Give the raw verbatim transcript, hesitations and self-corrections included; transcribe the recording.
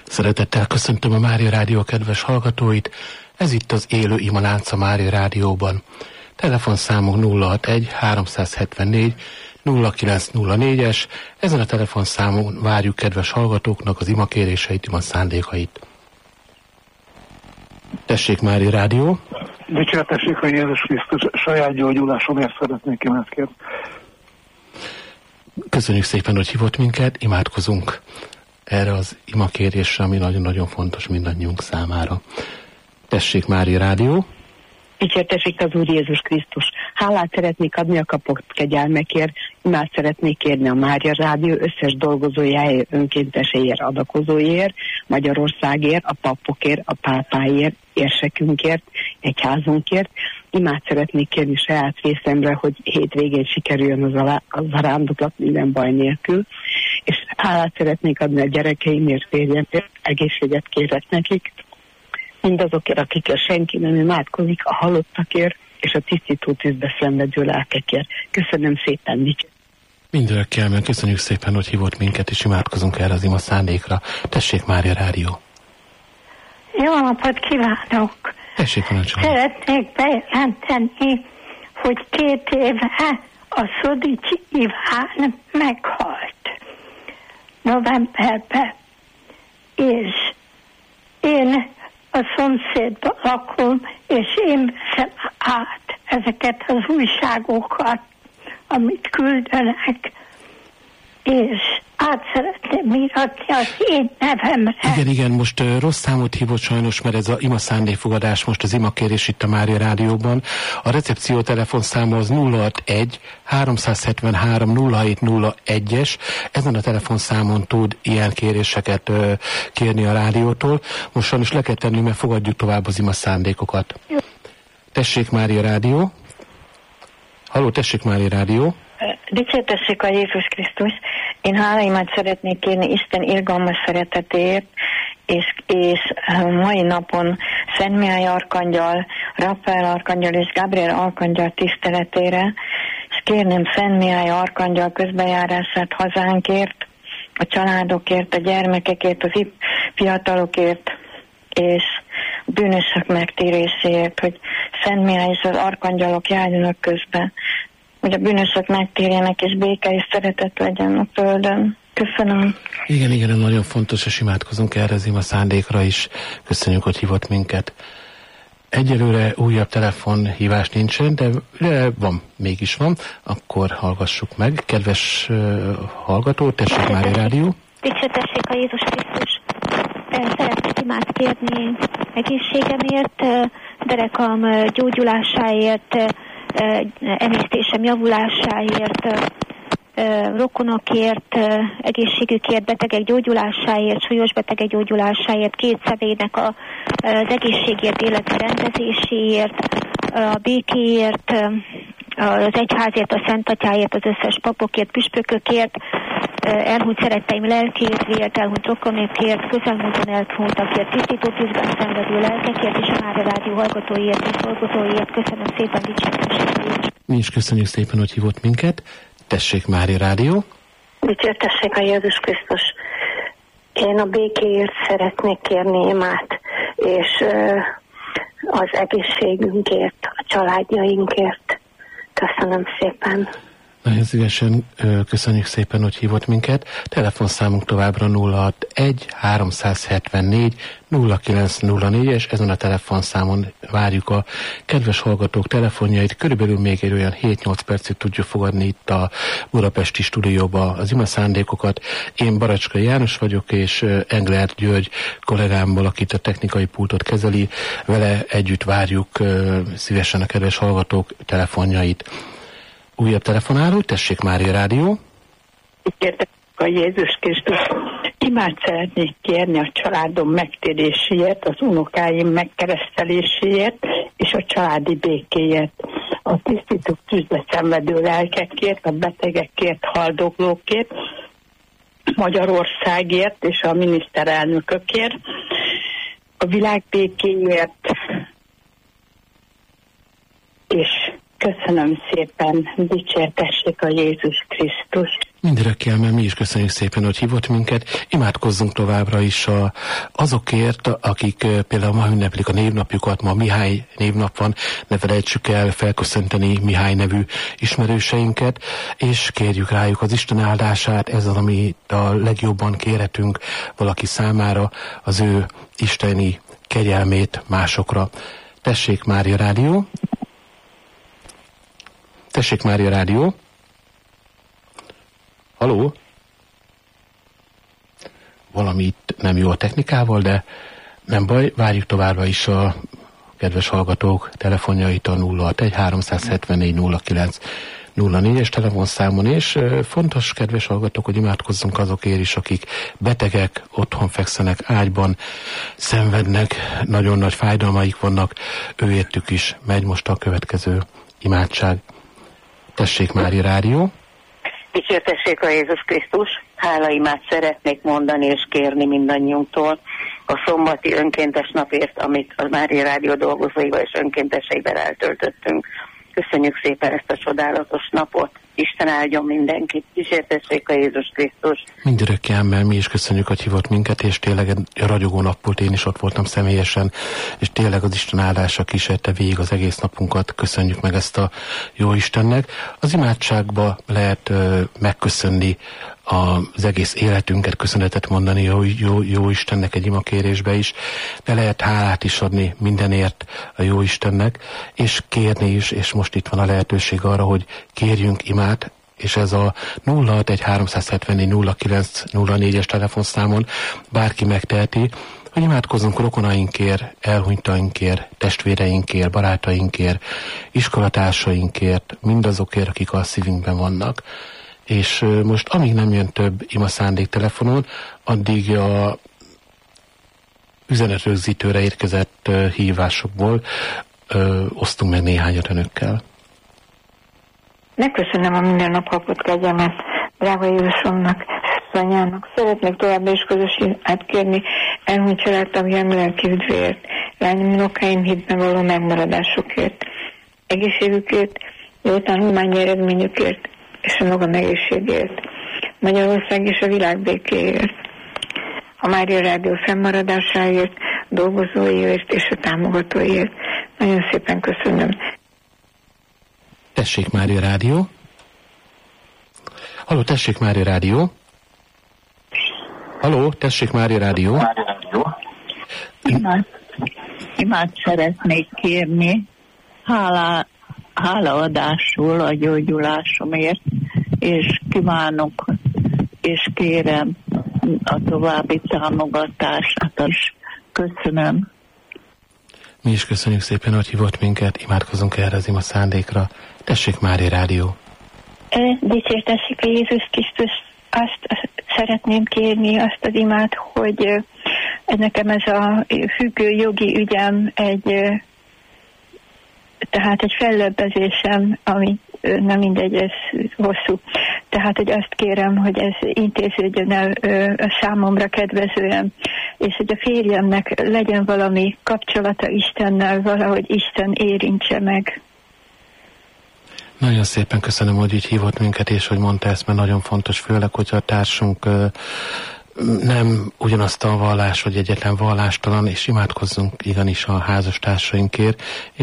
Szeretettel köszöntöm a Mária Rádió kedves hallgatóit. Ez itt az élő imalánca Mária Rádióban. Telefonszámunk nulla hatvanegy háromszázhetvennégy nulla kilenc nulla négyes. Ezen a telefonszámon várjuk kedves hallgatóknak az imakéréseit, ima szándékait. Tessék, Mária Rádió! Dicsértessék a Jézus Krisztus, saját gyógyulásomért szeretnék imát kérni. Köszönjük szépen, hogy hívott minket, imádkozunk erre az imakérésre, ami nagyon-nagyon fontos mindannyiunk számára. Tessék, Mária Rádió! Dicsértessék az Úr Jézus Krisztus. Hálát szeretnék adni a kapott kegyelmekért, imát szeretnék kérni a Mária Rádió összes dolgozójáért, önkénteséért, adakozóért, Magyarországért, a papokért, a pápáért, érsekünkért, egyházunkért. Imát szeretnék kérni saját részemre, hogy hétvégén sikerüljön az a, az a rándoklat minden baj nélkül. És hálát szeretnék adni a gyerekeimért, férjemért, egészséget kérek nekik. Mindazokért, akikkel senki nem imádkozik, a halottakért és a tisztító tűzbe szenvedő lelkekért. Köszönöm szépen, Dicsér. Mindörökkel, mert köszönjük szépen, hogy hívott minket, és imádkozunk erre az ima szándékra. Tessék, Mária Rádió! Jó napot kívánok! Tessék, parancsolni! Szeretnék bejelenteni, hogy két éve a Szodicsi Iván meghalt novemberben, és én a szomszédban lakom, és én veszem át ezeket az újságokat, amit küldenek, és át szeretném íratni az én nevemre. Igen, igen, most uh, rossz számot hívott sajnos, mert ez a ima szándékfogadás, most az imakérés itt a Mária Rádióban. A recepció telefonszáma az nulla hatvanegy háromszázhetvenhárom nulla hét nulla egyes. Ezen a telefonszámon tud ilyen kéréseket uh, kérni a rádiótól. Most sajnos le kell tenni, mert fogadjuk tovább az ima szándékokat. Jó. Tessék, Mária Rádió! Halló, tessék, Mária Rádió! Dicsértessék a Jézus Krisztus. Én háláimat szeretnék kérni Isten irgalmas szeretetéért, és, és mai napon Szent Mihály Arkangyal, Rafael Arkangyal és Gabriel Arkangyal tiszteletére, és kérném Szent Mihály Arkangyal közbejárását hazánkért, a családokért, a gyermekekért, az fiatalokért, és a bűnösök megtéréséért, hogy Szent Mihály és az arkangyalok járjanak közben, hogy a bűnösök megtérjenek, és béke és szeretet legyen a földön. Köszönöm. Igen, igen, nagyon fontos, és imádkozunk erre az ima szándékra is. Köszönjük, hogy hívott minket. Egyelőre újabb telefonhívás nincsen, de, de van, mégis van. Akkor hallgassuk meg. Kedves uh, hallgató, tessék, Mária Rádió. Dicsértessék a Jézus Krisztus. Szeretnék imát kérni egészségemért, derekam gyógyulásáért, emésztésem javulásáért, rokonokért, egészségükért, betegek gyógyulásáért, súlyos betegek gyógyulásáért, két személynek a, az egészségért, életi rendezéséért, a békéért, az egyházért, a Szent Atyáért, az összes papokért, püspökökért, elhunyt szeretteim lelkéért, elhunyt rokonokért, közelmúlton elhunytakért, tisztító tűzben szenvedő lelkekért, és a Mária Rádió hallgatóiért és dolgozóiért. Köszönöm szépen, dicsértessék. Mi is köszönjük szépen, hogy hívott minket. Tessék, Mária Rádió. Dicsértessék a Jézus Krisztus. Én a békéért szeretnék kérni imát, és uh, az egészségünkért, a családjainkért. Köszönöm szépen. Nagyon szívesen köszönjük szépen, hogy hívott minket. Telefonszámunk továbbra nulla hatvanegy háromszázhetvennégy nulla kilenc nulla négyes. Ezen a telefonszámon várjuk a kedves hallgatók telefonjait. Körülbelül még egy olyan hét-nyolc percig tudjuk fogadni itt a budapesti stúdióba az ima szándékokat. Én Baracskai János vagyok, és Engler György kollégámból, akit a technikai pultot kezeli, vele együtt várjuk szívesen a kedves hallgatók telefonjait. Újabb telefonáló, tessék, Mária Rádió. Kérdezik a Jézus Krisztus. Imát szeretnék kérni a családom megtéréséért, az unokáim megkereszteléséért, és a családi békéért. A tisztító tűzbe szenvedő lelkekért, a betegekért, haldoklókért, Magyarországért és a miniszterelnökökért, a világ békéért, és köszönöm szépen, dicsértessék a Jézus Krisztus. Mindörökkel, mert mi is köszönjük szépen, hogy hívott minket. Imádkozzunk továbbra is a, azokért, akik például ma ünneplik a névnapjukat, ma Mihály névnap van, ne felejtsük el felköszönteni Mihály nevű ismerőseinket, és kérjük rájuk az Isten áldását, ez az, amit a legjobban kérhetünk valaki számára, az ő isteni kegyelmét másokra. Tessék, Mária Rádió! Tessék, Mária Rádió! Haló? Valami itt nem jó a technikával, de nem baj, várjuk továbbra is a kedves hallgatók telefonjait a nulla hatvanegy háromszázhetvennégy nulla kilenc nulla négyes telefonszámon, és fontos, kedves hallgatók, hogy imádkozzunk azokért is, akik betegek, otthon fekszenek, ágyban, szenvednek, nagyon nagy fájdalmaik vannak, őértük is megy most a következő imádság. Tessék, Mária Rádió! Dicsértessék a Jézus Krisztus, hálaimát szeretnék mondani és kérni mindannyiunktól a szombati önkéntes napért, amit a Mária Rádió dolgozóival és önkénteseivel eltöltöttünk. Köszönjük szépen ezt a csodálatos napot, Isten áldjon mindenkit, dicsértessék a Jézus Krisztus. Mindörökké, mert mi is köszönjük, hogy hívott minket, és tényleg a ragyogó nap volt, én is ott voltam személyesen, és tényleg az Isten áldása kísérte végig az egész napunkat, köszönjük meg ezt a jó Istennek. Az imádságba lehet ö, megköszönni az egész életünket, köszönetet mondani jó, jó, jó Istennek egy imakérésbe is, de lehet hálát is adni mindenért a jó Istennek, és kérni is, és most itt van a lehetőség arra, hogy kérjünk imát, és ez a nulla hatvanegy háromszázhetvennégy nulla kilenc nulla négyes telefonszámon bárki megteheti, hogy imádkozzunk rokonainkért, elhunytainkért, testvéreinkért, barátainkért, iskolatársainkért, mindazokért, akik a szívünkben vannak. És most amíg nem jön több ima szándék telefonon, addig a üzenetrögzítőre érkezett hívásokból ö, osztunk meg néhányat önökkel. Megköszönöm a minden nap kapott kegyelmet drága Jézusomnak, anyának. Szeretnék továbbra is közösséget kérni elhunyt családtagjaim lelki üdvéért, lányom, unokáim hitben való megmaradásokért, egészségükért, jó tanulmányi eredményükért, és a magam egészségért, Magyarország és a világ békéért, a Mária Rádió fennmaradásáért, dolgozóiért és a támogatóiért. Nagyon szépen köszönöm. Tessék, Mária Rádió! Halló, tessék, Mária Rádió! Halló, tessék, Mária Rádió! Imát, imát szeretnék kérni, hálá, hálaadásul a gyógyulásomért, és kívánok, és kérem a további támogatását is. Köszönöm. Mi is köszönjük szépen, hogy hívott minket, imádkozunk erre az ima szándékra. Tessék, Mária Rádió! Dicsértessék a Jézus Krisztus, azt szeretném kérni, azt az imát, hogy nekem ez a függő jogi ügyem egy, tehát egy fellebbezésem, ami nem mindegy, ez hosszú. Tehát, hogy azt kérem, hogy ez intéződjön el a számomra kedvezően, és hogy a férjemnek legyen valami kapcsolata Istennel, valahogy Isten érintse meg. Nagyon szépen köszönöm, hogy így hívott minket, és hogy mondta ezt, mert nagyon fontos, főleg, hogyha a társunk nem ugyanazt a vallás, vagy egyetlen vallástalan, és imádkozzunk igenis a házastársainkért,